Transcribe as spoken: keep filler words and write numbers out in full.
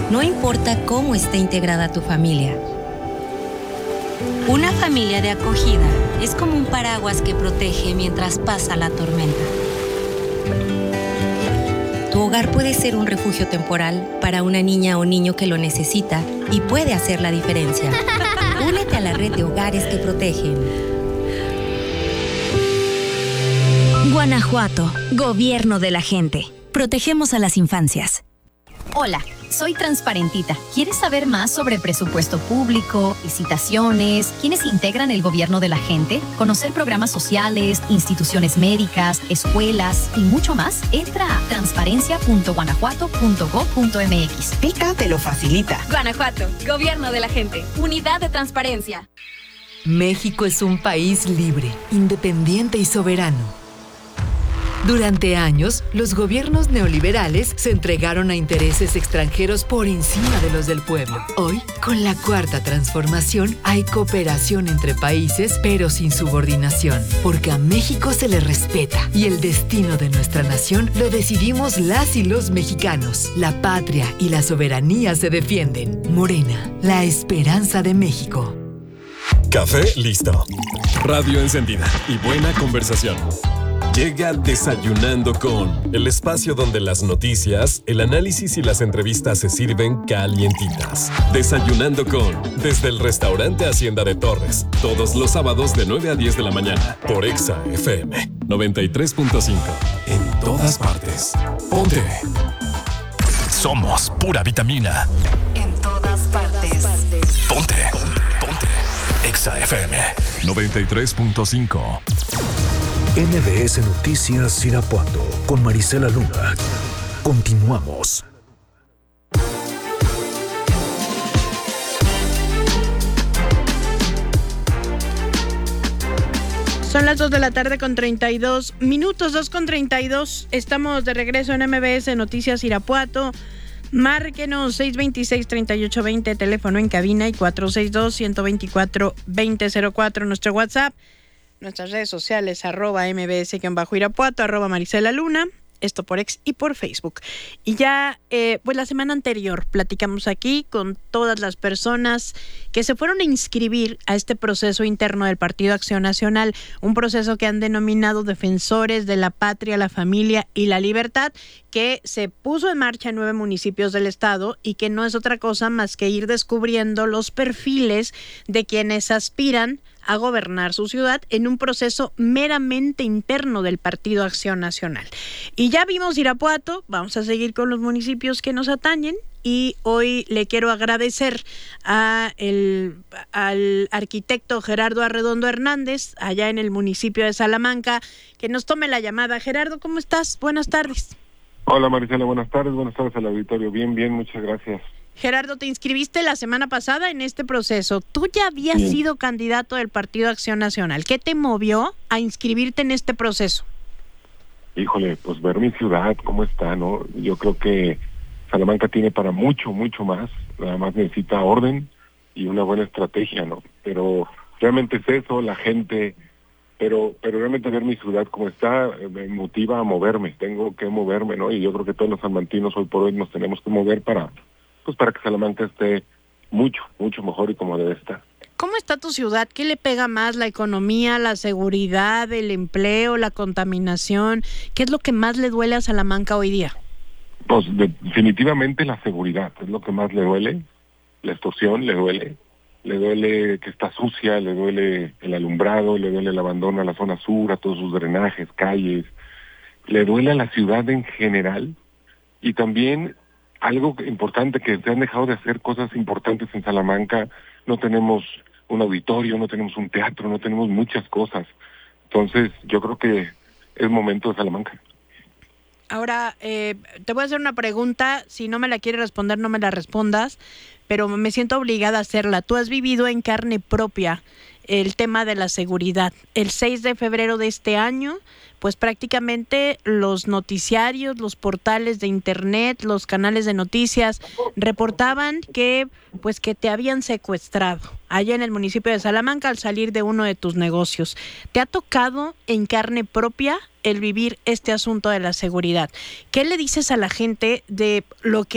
No importa cómo esté integrada tu familia. Una familia de acogida es como un paraguas que protege mientras pasa la tormenta. Tu hogar puede ser un refugio temporal para una niña o niño que lo necesita y puede hacer la diferencia. Únete a la red de hogares que protegen. Guanajuato, Gobierno de la gente. Protegemos a las infancias. Hola, soy Transparentita. ¿Quieres saber más sobre presupuesto público, licitaciones, quiénes integran el gobierno de la gente, conocer programas sociales, instituciones médicas, escuelas y mucho más? Entra a transparencia punto guanajuato punto gob punto mx. Pica te lo facilita. Guanajuato, Gobierno de la gente, Unidad de Transparencia. México es un país libre, independiente y soberano. Durante años, los gobiernos neoliberales se entregaron a intereses extranjeros por encima de los del pueblo. Hoy, con la Cuarta Transformación, hay cooperación entre países, pero sin subordinación, porque a México se le respeta y el destino de nuestra nación lo decidimos las y los mexicanos. La patria y la soberanía se defienden. Morena, la esperanza de México. Café listo. Radio encendida y buena conversación. Llega Desayunando con, el espacio donde las noticias, el análisis y las entrevistas se sirven calientitas. Desayunando con, desde el restaurante Hacienda de Torres, todos los sábados de nueve a diez de la mañana, por Exa F M noventa y tres punto cinco. En todas partes. Ponte. Somos pura vitamina. En todas partes. Ponte. Ponte. Exa F M noventa y tres punto cinco. N B S Noticias Irapuato con Marisela Luna. Continuamos. Son las dos de la tarde con treinta y dos minutos, dos con treinta y dos. Estamos de regreso en M B S Noticias Irapuato. Márquenos seis dos seis, tres ocho dos cero, teléfono en cabina, y cuatro seis dos, uno dos cuatro, dos cero cero cuatro, nuestro WhatsApp. Nuestras redes sociales, arroba mbs-irapuato, arroba Marisela Luna, esto por X y por Facebook. Y ya, eh, pues la semana anterior platicamos aquí con todas las personas que se fueron a inscribir a este proceso interno del Partido Acción Nacional, un proceso que han denominado Defensores de la Patria, la Familia y la Libertad, que se puso en marcha en nueve municipios del estado y que no es otra cosa más que ir descubriendo los perfiles de quienes aspiran a gobernar su ciudad en un proceso meramente interno del Partido Acción Nacional. Y ya vimos Irapuato, vamos a seguir con los municipios que nos atañen, y hoy le quiero agradecer a el, al arquitecto Gerardo Arredondo Hernández, allá en el municipio de Salamanca, que nos tome la llamada. Gerardo, ¿cómo estás? Buenas tardes. Hola Marisela, buenas tardes, buenas tardes al auditorio. Bien, bien, muchas gracias. Gerardo, te inscribiste la semana pasada en este proceso. Tú ya habías sí. sido candidato del Partido Acción Nacional. ¿Qué te movió a inscribirte en este proceso? Híjole, pues ver mi ciudad, cómo está, ¿no? Yo creo que Salamanca tiene para mucho, mucho más. Nada más necesita orden y una buena estrategia, ¿no? Pero realmente es eso, la gente, pero pero realmente ver mi ciudad como está me motiva a moverme. Tengo que moverme, ¿no? Y yo creo que todos los salmantinos hoy por hoy nos tenemos que mover para... pues para que Salamanca esté mucho, mucho mejor y como debe estar. ¿Cómo está tu ciudad? ¿Qué le pega más? ¿La economía, la seguridad, el empleo, la contaminación? ¿Qué es lo que más le duele a Salamanca hoy día? Pues de, definitivamente la seguridad es lo que más le duele. La extorsión le duele. Le duele que está sucia, le duele el alumbrado, le duele el abandono a la zona sur, a todos sus drenajes, calles. Le duele a la ciudad en general. Y también... algo importante, que se han dejado de hacer cosas importantes en Salamanca. No tenemos un auditorio, no tenemos un teatro, no tenemos muchas cosas. Entonces, yo creo que es momento de Salamanca. Ahora, eh, te voy a hacer una pregunta. Si no me la quieres responder, no me la respondas, pero me siento obligada a hacerla. Tú has vivido en carne propia el tema de la seguridad. El seis de febrero de este año, pues prácticamente los noticiarios, los portales de internet, los canales de noticias reportaban que pues que te habían secuestrado allá en el municipio de Salamanca al salir de uno de tus negocios. ¿Te ha tocado en carne propia el vivir este asunto de la seguridad? ¿Qué le dices a la gente de lo que